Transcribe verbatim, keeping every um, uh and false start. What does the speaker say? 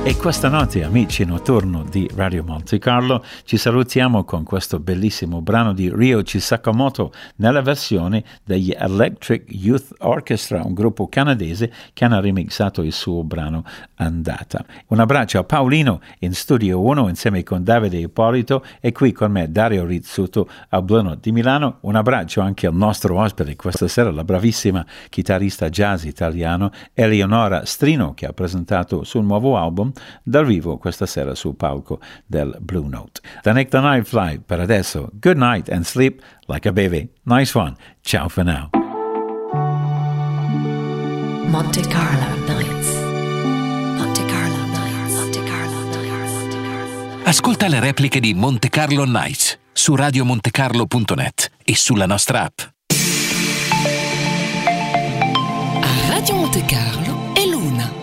E questa notte, amici notturno di Radio Monte Carlo, ci salutiamo con questo bellissimo brano di Ryoichi Sakamoto nella versione degli Electric Youth Orchestra, un gruppo canadese che hanno remixato il suo brano Andata. Un abbraccio a Paolino in Studio uno insieme con Davide Ippolito e qui con me Dario Rizzuto a Blue Note di Milano. Un abbraccio anche al nostro ospite questa sera, la bravissima chitarrista jazz italiano Eleonora Strino, che ha presentato sul nuovo album dal vivo questa sera sul palco del Blue Note. The Nick the Night Fly per adesso. Good night and sleep like a baby. Nice one. Ciao for now. Monte Carlo Nights. Monte Carlo Nights. Monte Carlo Nights. Monte Carlo. Ascolta le repliche di Monte Carlo Nights su radio monte carlo punto net e sulla nostra app. A Radio Monte Carlo è l'una.